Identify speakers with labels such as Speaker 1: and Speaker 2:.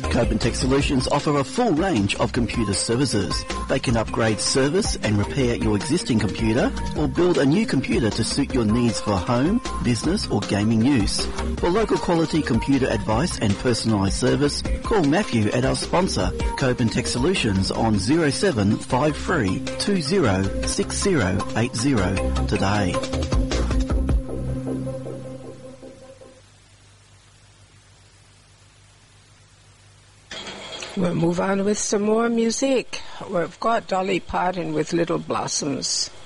Speaker 1: Cope and Tech Solutions offer a full range of computer services. They can upgrade, service and repair your existing computer or build a new computer to suit your needs for home, business or gaming use. For local quality computer advice and personalised service, call Matthew at our sponsor, Cope and Tech Solutions on 0753 20 6080 today.
Speaker 2: We'll move on with some more music. We've got Dolly Parton with Little Blossoms.